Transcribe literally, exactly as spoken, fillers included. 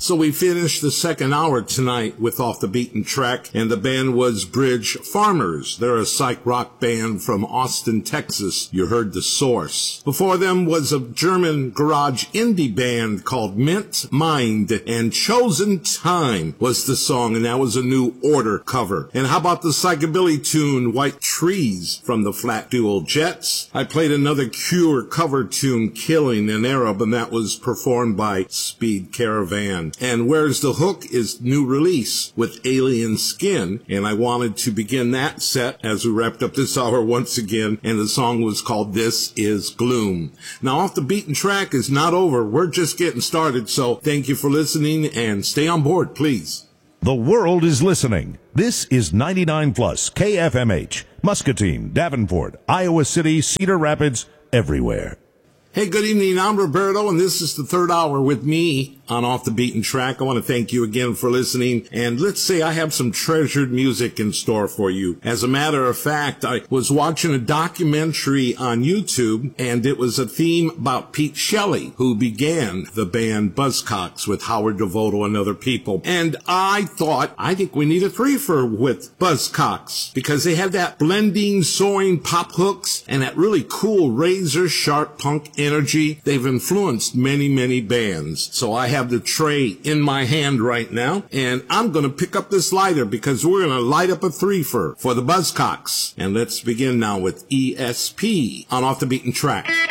So we finished the second hour tonight with Off the Beaten Track, and the band was Bridge Farmers. They're a psych rock band from Austin, Texas. You heard The Source. Before them was a German garage indie band called Mint Mind, and Chosen Time was the song, and that was a New Order cover. And how about the psychobilly tune White Trees from the Flat Dual Jets? I played another Cure cover tune, Killing an Arab, and that was performed by Speed Caravan. And Where's the Hook is new release with Alien Skin, and I wanted to begin that set as we wrapped up this hour once again, and the song was called This Is Gloom. Now, Off the Beaten Track is not over. We're just getting started, so thank you for listening, and stay on board, please. The world is listening. This is ninety-nine plus K F M H, Muscatine, Davenport, Iowa City, Cedar Rapids, everywhere. Hey, good evening. I'm Roberto, and this is the third hour with me on Off the Beaten Track. I want to thank you again for listening, and let's say I have some treasured music in store for you. As a matter of fact, I was watching a documentary on YouTube, and it was a theme about Pete Shelley, who began the band Buzzcocks with Howard Devoto and other people. And I thought, I think we need a threefer with Buzzcocks, because they have that blending, soaring pop hooks and that really cool razor-sharp punk energy. They've influenced many, many bands. So I have the tray in my hand right now, and I'm going to pick up this lighter because we're going to light up a threefer for the Buzzcocks. And let's begin now with E S P on Off the Beaten Track.